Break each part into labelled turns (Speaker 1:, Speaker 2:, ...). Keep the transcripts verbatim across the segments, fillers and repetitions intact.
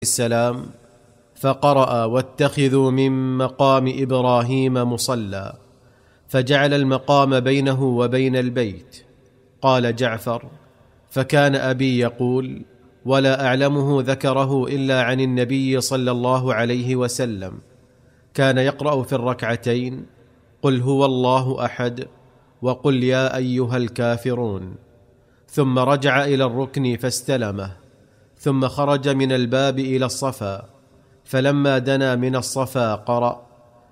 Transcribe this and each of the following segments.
Speaker 1: السلام فقرأ: واتخذوا من مقام إبراهيم مصلى، فجعل المقام بينه وبين البيت. قال جعفر: فكان أبي يقول، ولا أعلمه ذكره إلا عن النبي صلى الله عليه وسلم، كان يقرأ في الركعتين: قل هو الله أحد، وقل يا أيها الكافرون، ثم رجع إلى الركن فاستلمه، ثم خرج من الباب إلى الصفا، فلما دنا من الصفا قرأ: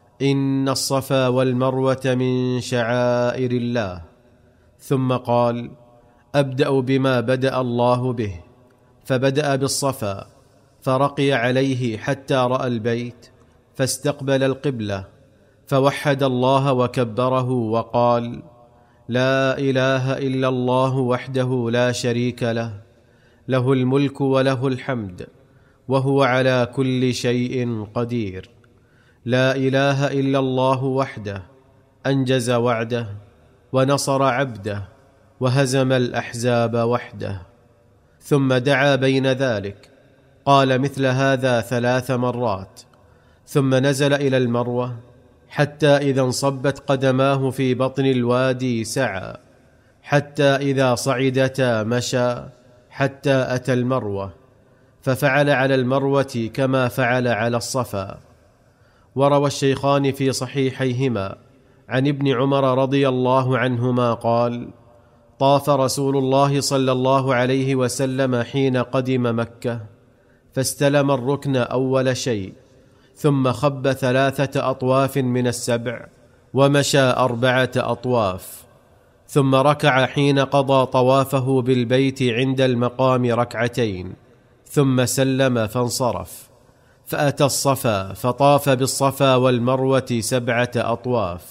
Speaker 1: إن الصفا والمروة من شعائر الله، ثم قال: أبدأ بما بدأ الله به، فبدأ بالصفا، فرقي عليه حتى رأى البيت، فاستقبل القبلة، فوحد الله وكبره وقال: لا إله إلا الله وحده لا شريك له، له الملك وله الحمد، وهو على كل شيء قدير. لا إله إلا الله وحده، أنجز وعده، ونصر عبده، وهزم الأحزاب وحده. ثم دعا بين ذلك، قال مثل هذا ثلاث مرات، ثم نزل إلى المروة، حتى إذا انصبت قدماه في بطن الوادي سعى، حتى إذا صعدتا مشى، حتى أتى المروة، ففعل على المروة كما فعل على الصفا. وروى الشيخان في صحيحيهما عن ابن عمر رضي الله عنهما قال: طاف رسول الله صلى الله عليه وسلم حين قدم مكة، فاستلم الركن أول شيء، ثم خب ثلاثة أطواف من السبع، ومشى أربعة أطواف، ثم ركع حين قضى طوافه بالبيت عند المقام ركعتين، ثم سلم فانصرف، فأتى الصفا فطاف بالصفا والمروة سبعة أطواف.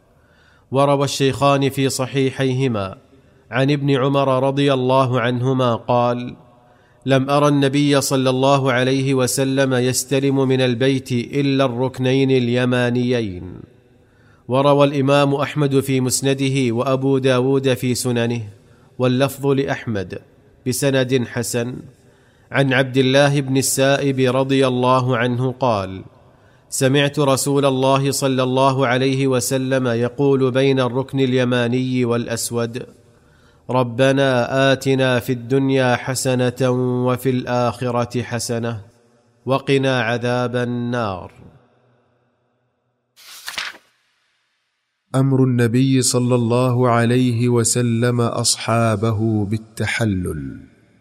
Speaker 1: وروى الشيخان في صحيحيهما عن ابن عمر رضي الله عنهما قال: لم أرى النبي صلى الله عليه وسلم يستلم من البيت إلا الركنين اليمانيين. وروى الإمام أحمد في مسنده وأبو داود في سننه، واللفظ لأحمد بسند حسن، عن عبد الله بن السائب رضي الله عنه قال: سمعت رسول الله صلى الله عليه وسلم يقول بين الركن اليماني والأسود: ربنا آتنا في الدنيا حسنة وفي الآخرة حسنة وقنا عذاب النار.
Speaker 2: أمر النبي صلى الله عليه وسلم أصحابه بالتحلل.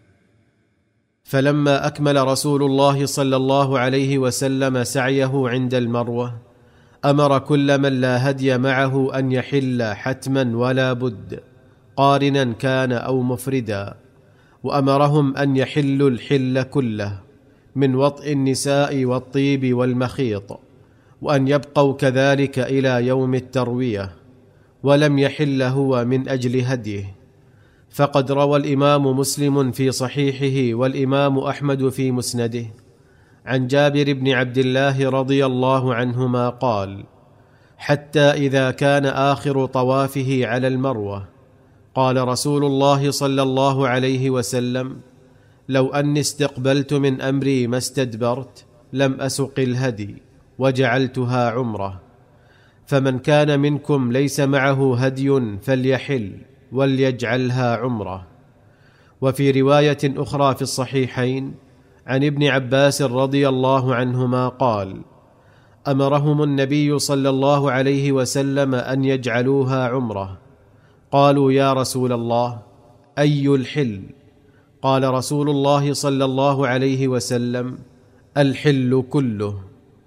Speaker 1: فلما أكمل رسول الله صلى الله عليه وسلم سعيه عند المروة، أمر كل من لا هدي معه أن يحل حتما ولا بد، قارنا كان أو مفردا، وأمرهم أن يحلوا الحل كله من وطئ النساء والطيب والمخيط، وأن يبقوا كذلك إلى يوم التروية، ولم يحل هو من أجل هديه. فقد روى الإمام مسلم في صحيحه والإمام أحمد في مسنده عن جابر بن عبد الله رضي الله عنهما قال: حتى إذا كان آخر طوافه على المروة، قال رسول الله صلى الله عليه وسلم: لو أني استقبلت من أمري ما استدبرت لم أسق الهدي وجعلتها عمرة، فمن كان منكم ليس معه هدي فليحل وليجعلها عمرة. وفي رواية أخرى في الصحيحين عن ابن عباس رضي الله عنهما قال: أمرهم النبي صلى الله عليه وسلم أن يجعلوها عمرة. قالوا: يا رسول الله، أي الحل؟ قال رسول الله صلى الله عليه وسلم: الحل كله.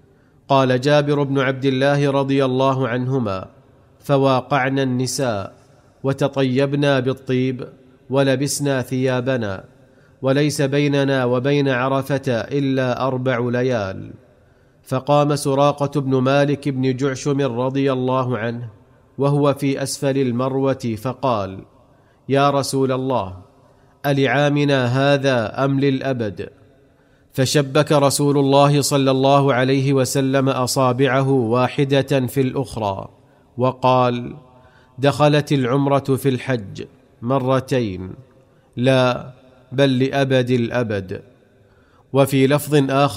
Speaker 1: قال جابر بن عبد الله رضي الله عنهما: فواقعنا النساء وتطيبنا بالطيب ولبسنا ثيابنا، وليس بيننا وبين عرفة إلا أربع ليال. فقام سراقة بن مالك بن جعشم رضي الله عنه وهو في أسفل المروة فقال: يا رسول الله، ألعامنا هذا أم للأبد؟ فشبك رسول الله صلى الله عليه وسلم أصابعه واحدة في الأخرى وقال: دخلت العمرة في الحج مرتين، لا بل لأبد الأبد. وفي لفظ آخر